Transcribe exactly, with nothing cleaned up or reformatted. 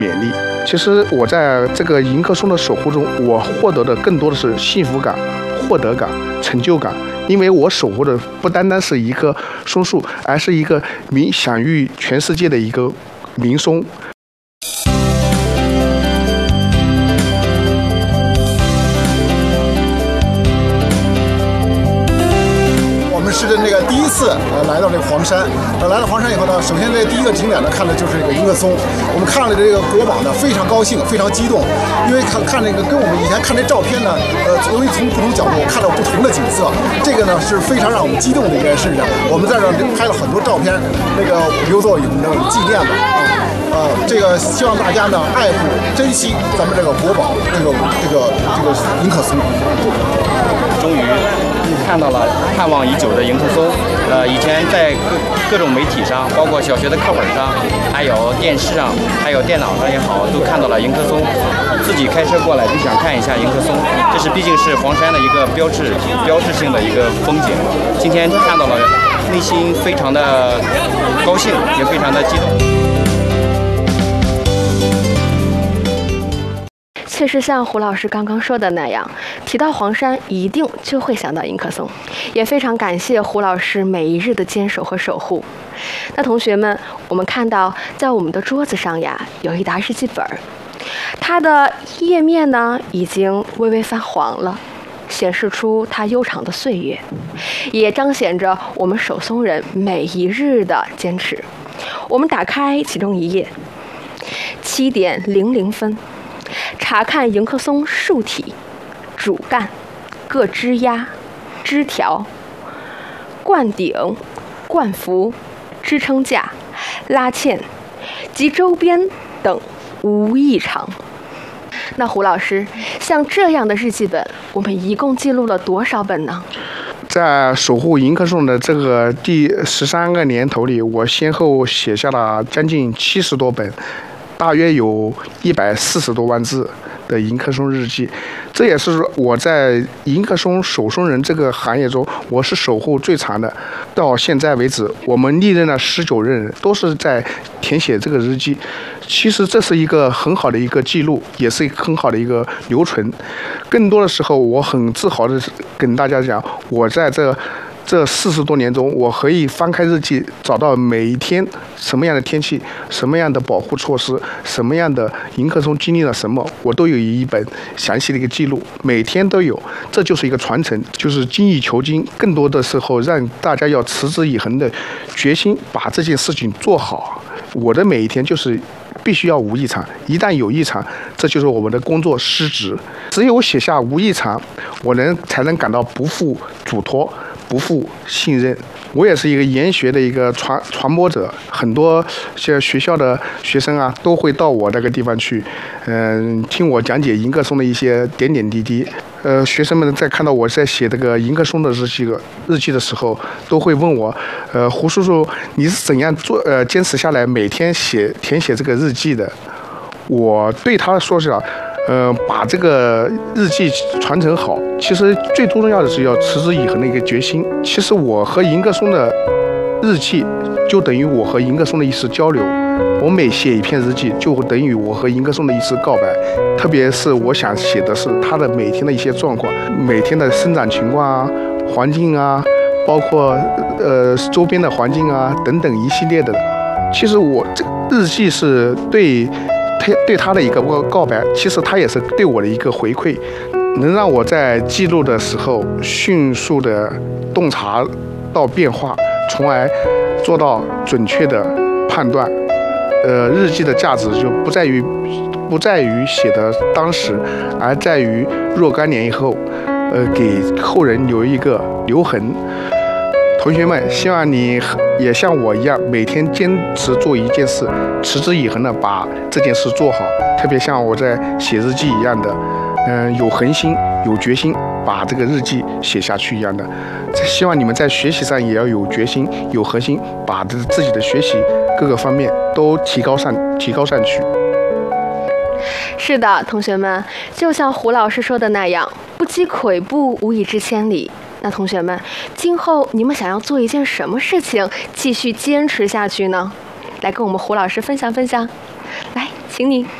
勉励。其实我在这个迎客松的守护中，我获得的更多的是幸福感、获得感、成就感，因为我守护的不单单是一棵松树，而是一个名享誉全世界的一个名松。 是那个第一次呃来到这个黄山，呃来到黄山以后呢，首先这第一个景点呢看的就是这个迎客松。我们看了这个国宝呢，非常高兴，非常激动，因为看看那个跟我们以前看这照片呢，呃，由于从不同角度看到不同的景色，这个呢是非常让我们激动的一件事情。我们在这拍了很多照片，那个留作我们的纪念的啊。呃，这个希望大家呢爱护、珍惜咱们这个国宝，这个这个这个迎客松。 终于看到了盼望已久的迎客松。呃，以前在各各种媒体上，包括小学的课本上，还有电视上，还有电脑上也好，都看到了迎客松。自己开车过来就想看一下迎客松，这是毕竟是黄山的一个标志、标志性的一个风景。今天看到了，内心非常的高兴，也非常的激动。 确实像胡老师刚刚说的那样，提到黄山一定就会想到迎客松，也非常感谢胡老师每一日的坚守和守护。那同学们，我们看到在我们的桌子上呀，有一沓日记本，它的页面呢已经微微泛黄了，显示出它悠长的岁月，也彰显着我们手松人每一日的坚持。我们打开其中一页，七点零零分。查看迎客松树体、主干、各枝丫、枝条、冠顶、冠幅、支撑架、拉纤及周边等无异常。那胡老师，像这样的日记本，我们一共记录了多少本呢？ 在守护迎客松的这个第十三个年头里，我先后写下了将近七十多本。大约有一百四十多万字的迎客松日记，这也是我在迎客松守松人这个行业中，我是守护最长的。到现在为止，我们历任了十九任人，都是在填写这个日记。其实这是一个很好的一个记录，也是一个很好的一个留存。更多的时候，我很自豪的跟大家讲，我在这。这四十多年中，我可以翻开日记，找到每一天什么样的天气，什么样的保护措施，什么样的迎客松经历了什么，我都有一本详细的一个记录，每天都有。这就是一个传承，就是精益求精。更多的时候，让大家要持之以恒的决心，把这件事情做好。我的每一天就是必须要无异常，一旦有异常，这就是我们的工作失职。只有写下无异常，我能才能感到不负嘱托。不负信任，我也是一个研学的一个传传播者，很多像学校的学生啊，都会到我那个地方去，嗯、呃，听我讲解迎客松的一些点点滴滴。呃，学生们在看到我在写这个迎客松的日记日记的时候，都会问我，呃，胡叔叔，你是怎样做呃坚持下来每天写填写这个日记的？我对他说是。呃，把这个日记传承好，其实最重要的是要持之以恒的一个决心。其实我和迎客松的日记，就等于我和迎客松的一次交流。我每写一篇日记，就等于我和迎客松的一次告白。特别是我想写的是他的每天的一些状况，每天的生长情况啊、环境啊，包括呃周边的环境啊等等一系列的。其实我这日记是对。对他的一个告白，其实他也是对我的一个回馈，能让我在记录的时候迅速的洞察到变化，从而做到准确的判断。呃，日记的价值就不在于不在于写的当时，而在于若干年以后，呃，给后人留一个留痕。同学们，希望你也像我一样，每天坚持做一件事，持之以恒的把这件事做好。特别像我在写日记一样的，嗯、呃，有恒心、有决心，把这个日记写下去一样的。希望你们在学习上也要有决心、有恒心，把自己的学习各个方面都提高上、提高上去。 是的，同学们，就像胡老师说的那样，不积跬步，无以至千里。那同学们，今后你们想要做一件什么事情，继续坚持下去呢？来跟我们胡老师分享分享。来， 请你。